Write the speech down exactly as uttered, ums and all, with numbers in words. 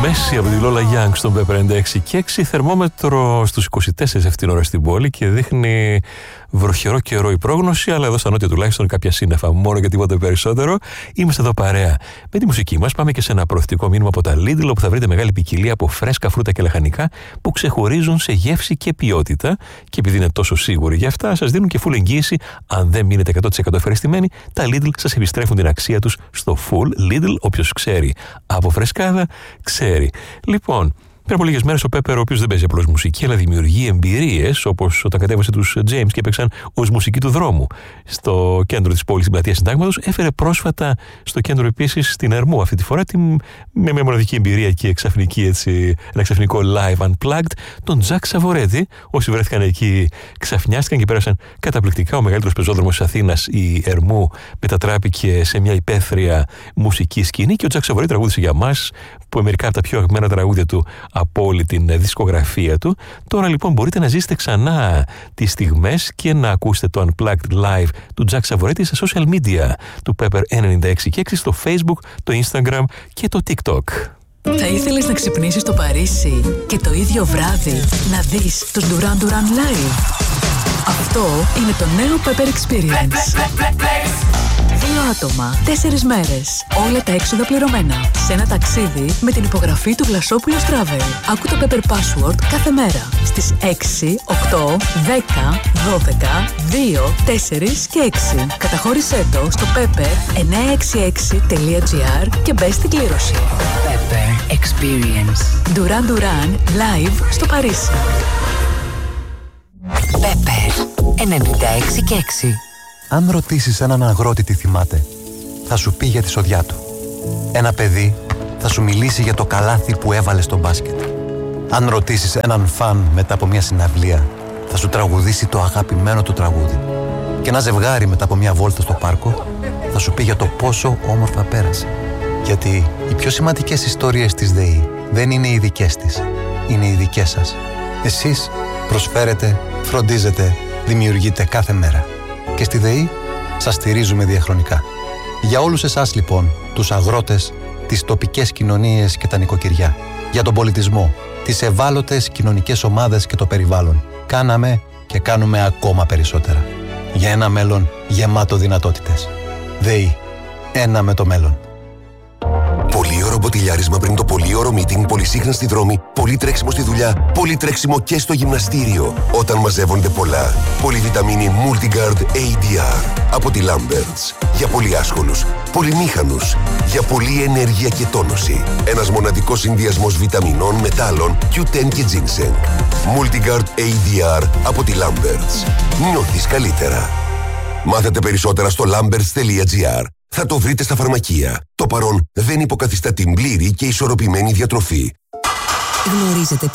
Μέση από τη Λόλα Γιάνγκ στον Pepper ενενήντα έξι και έξι, θερμόμετρο στους είκοσι τέσσερα αυτήν την ώρα στην πόλη και δείχνει βροχερό καιρό η πρόγνωση, αλλά εδώ στα νότια τουλάχιστον κάποια σύννεφα, μόνο και τίποτα περισσότερο. Είμαστε εδώ παρέα με τη μουσική μας. Πάμε και σε ένα προωθητικό μήνυμα από τα Lidl, όπου θα βρείτε μεγάλη ποικιλία από φρέσκα φρούτα και λαχανικά που ξεχωρίζουν σε γεύση και ποιότητα. Και επειδή είναι τόσο σίγουροι γι' αυτά, σας δίνουν και full εγγύηση. Αν δεν μείνετε εκατό τοις εκατό ευχαριστημένοι, τα Lidl σας επιστρέφουν την αξία τους στο full Lidl. Όποιος ξέρει από φρεσκάδα, ξέρει. Λοιπόν, πριν από λίγες μέρες ο Pepper, ο οποίος δεν παίζει απλώς μουσική, αλλά δημιουργεί εμπειρίες, όπως όταν κατέβασε τους James και έπαιξαν ως μουσική του δρόμου στο κέντρο της πόλης, στην πλατεία Συντάγματος, έφερε πρόσφατα στο κέντρο επίσης στην Ερμού, αυτή τη φορά την, με μια μοναδική εμπειρία και ξαφνική, έτσι, ένα ξαφνικό live unplugged, τον Τζακ Σαβορέτη. Όσοι βρέθηκαν εκεί ξαφνιάστηκαν και πέρασαν καταπληκτικά. Ο μεγαλύτερος πεζόδρομος της Αθήνας, η Ερμού, μετατράπηκε σε μια υπαίθρια μουσική σκηνή και ο Τζακ Σαβορέτη τραγούδισε για μας, που μερικά από τα πιο αγαπημένα τραγούδια του από όλη την δισκογραφία του. Τώρα λοιπόν μπορείτε να ζήσετε ξανά τις στιγμές και να ακούσετε το Unplugged Live του Jack Savoretti στα social media του Pepper ενενήντα έξι και έξι, στο Facebook, το Instagram και το TikTok. Θα ήθελες να ξυπνήσεις στο Παρίσι και το ίδιο βράδυ να δεις τους Duran Duran live? Αυτό είναι το νέο Pepper Experience. Δύο άτομα, τέσσερις μέρες, όλα τα έξοδα πληρωμένα. Σε ένα ταξίδι με την υπογραφή του Βλασόπουλος Travel. Άκου το Pepper Password κάθε μέρα στις έξι, οκτώ, δέκα, δώδεκα, δύο, τέσσερα και έξι. Καταχώρησέ το στο pepper εννιακόσια εξήντα έξι τελεία gr και μπες στην κλήρωση. Pepper Experience. Duran Duran live στο Παρίσι. Pepper ενενήντα έξι και έξι. Αν ρωτήσεις έναν αγρότη τι θυμάται, θα σου πει για τη σοδιά του. Ένα παιδί θα σου μιλήσει για το καλάθι που έβαλε στο μπάσκετ. Αν ρωτήσεις έναν φαν μετά από μια συναυλία, θα σου τραγουδήσει το αγαπημένο του τραγούδι. Και ένα ζευγάρι μετά από μια βόλτα στο πάρκο θα σου πει για το πόσο όμορφα πέρασε. Γιατί οι πιο σημαντικές ιστορίες της ΔΕΗ δεν είναι οι δικές της, είναι οι δικές σας. Εσείς προσφέρετε, φροντίζετε, δημιουργείτε κάθε μέρα. Και στη ΔΕΗ σας στηρίζουμε διαχρονικά. Για όλους εσάς λοιπόν, τους αγρότες, τις τοπικές κοινωνίες και τα νοικοκυριά, για τον πολιτισμό, τις ευάλωτες κοινωνικές ομάδες και το περιβάλλον, κάναμε και κάνουμε ακόμα περισσότερα. Για ένα μέλλον γεμάτο δυνατότητες. ΔΕΗ. Ένα με το μέλλον. Πολύωρο μποτιλιάρισμα πριν το πολύωρο meeting, πολυσύχναστη δρόμη, πολύ τρέξιμο στη δουλειά, πολύ τρέξιμο και στο γυμναστήριο. Όταν μαζεύονται πολλά. Πολυβιταμίνη Multigard έι ντι αρ από τη Lamberts. Για πολύ άσχολους, πολυμήχανους, για πολλή ενέργεια και τόνωση. Ένας μοναδικός συνδυασμός βιταμινών, μετάλλων, κιου τεν και ginseng. Multigard έι ντι αρ από τη Lamberts. Νιώθεις καλύτερα. Μάθετε περισσότερα στο lamberts τελεία gr. Θα το βρείτε στα φαρμακεία. Το παρόν δεν υποκαθιστά την πλήρη και ισορροπημένη διατροφή. Γνωρίζετε